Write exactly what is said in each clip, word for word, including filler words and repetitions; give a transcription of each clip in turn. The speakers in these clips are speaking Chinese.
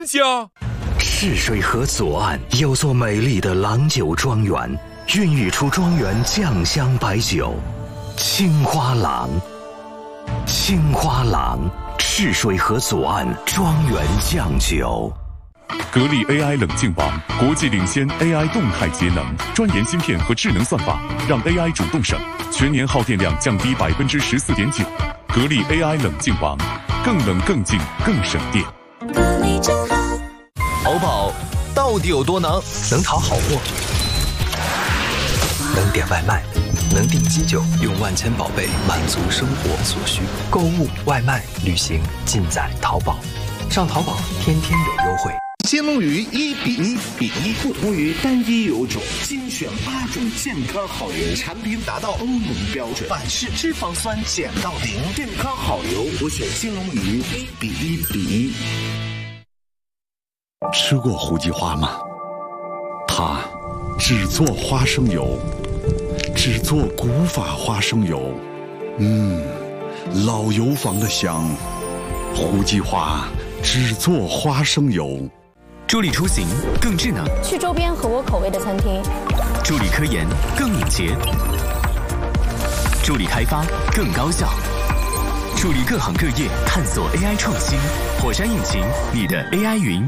家。 赤水河左岸有座美丽的郎酒庄园，孕育出庄园酱香白酒青花郎。青花郎，赤水河左岸庄园酱酒。 格力 A I 冷静王，国际领先 A I 动态节能，专研芯片和智能算法，让 A I 主动省，全年耗电量降低百分之十四点九。格力 A I 冷静王，更冷更静更省电。 格力真好。 淘宝到底有多能？ 能淘好货，能点外卖，能订机酒，用万千宝贝满足生活所需。购物、外卖、旅行，尽在淘宝。上淘宝，天天有优惠。 金龙鱼一比一比一，不同于单一油种，精选八种健康好油，产品达到欧盟标准，反式脂肪酸减到零，健康好油，我选金龙鱼一比一比一。 吃过胡记花吗？它只做花生油，只做古法花生油，嗯，老油坊的香。胡记花只做花生油。 助力出行更智能， 去周边合我口味的餐厅； 助力科研更敏捷，助力开发更高效，助力各行各业探索 A I 创新。火山引擎，你的 A I 云。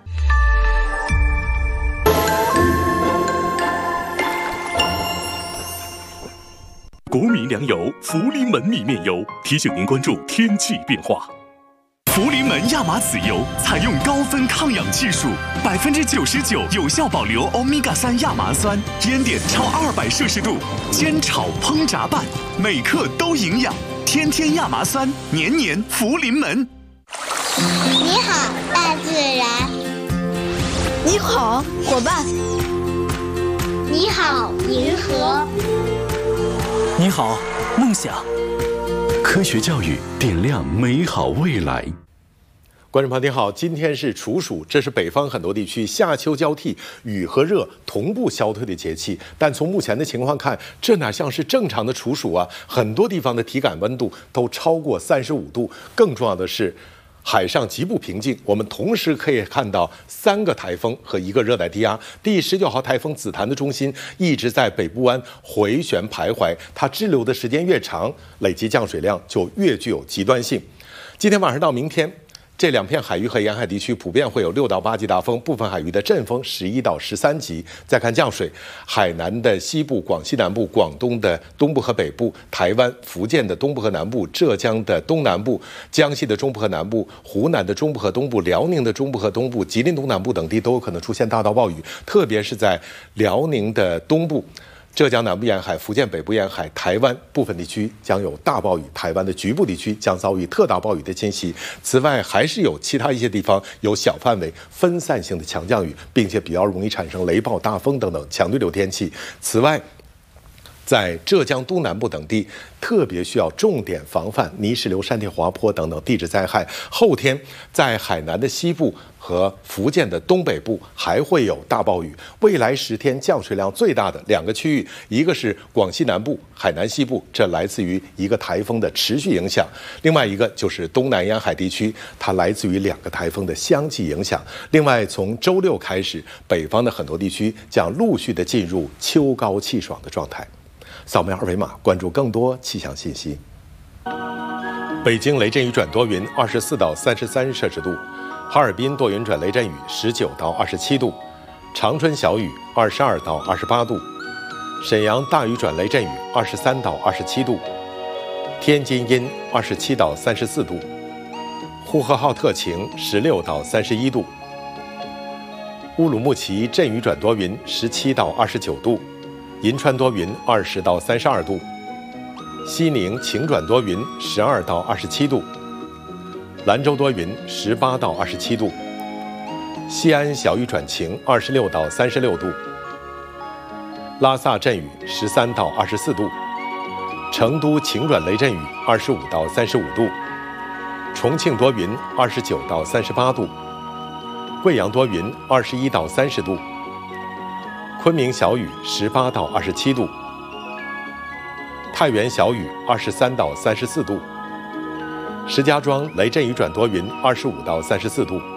国民粮油福临门米面油提醒您关注天气变化。福临门亚麻籽油采用高分抗氧技术，百分之九十九有效保留欧米伽三亚麻酸，烟点超二百摄氏度，煎炒烹炸拌，每克都营养。天天亚麻酸，年年福临门。 你好，大自然。 你好，伙伴。 你好，银河。 你好，梦想。 科学教育点亮美好未来。 观众朋友您好，今天是处暑，这是北方很多地区夏秋交替，雨和热同步消退的节气。但从目前的情况看，这哪像是正常的处暑啊？很多地方的体感温度都超过三十五度。更重要的是，海上极不平静，我们同时可以看到三个台风和一个热带低压。第十九号台风紫檀的中心一直在北部湾回旋徘徊，它滞留的时间越长，累积降水量就越具有极端性。今天晚上到明天，这两片海域和沿海地区普遍会有六到八级大风，部分海域的阵风十一到十三级。再看降水，海南的西部、广西南部、广东的东部和北部、台湾、福建的东部和南部、浙江的东南部、江西的中部和南部、湖南的中部和东部、辽宁的中部和东部、吉林东南部等地都有可能出现大到暴雨，特别是在辽宁的东部、浙江南部沿海、福建北部沿海、台湾部分地区将有大暴雨，台湾的局部地区将遭遇特大暴雨的侵袭。此外，还是有其他一些地方有小范围分散性的强降雨，并且比较容易产生雷暴、大风等等强对流天气。此外，在浙江东南部等地特别需要重点防范泥石流、山体滑坡等等地质灾害。后天在海南的西部和福建的东北部还会有大暴雨。未来十天降水量最大的两个区域，一个是广西南部、海南西部，这来自于一个台风的持续影响；另外一个就是东南沿海地区，它来自于两个台风的相继影响。另外，从周六开始，北方的很多地区将陆续的进入秋高气爽的状态。扫描二维码，关注更多气象信息。北京雷阵雨转多云，二十四到三十三摄氏度；哈尔滨多云转雷阵雨，十九到二十七度；长春小雨，二十二到二十八度；沈阳大雨转雷阵雨，二十三到二十七度；天津阴，二十七到三十四度；呼和浩特晴，十六到三十一度；乌鲁木齐阵雨转多云，十七到二十九度。银川多云，二十到三十二度；西宁晴转多云，十二到二十七度；兰州多云，十八到二十七度；西安小雨转晴，二十六到三十六度；拉萨阵雨，十三到二十四度；成都晴转雷阵雨，二十五到三十五度；重庆多云，二十九到三十八度；贵阳多云，二十一到三十度；昆明小雨，十八到二十七度；太原小雨，二十三到三十四度；石家庄雷阵雨转多云，二十五到三十四度；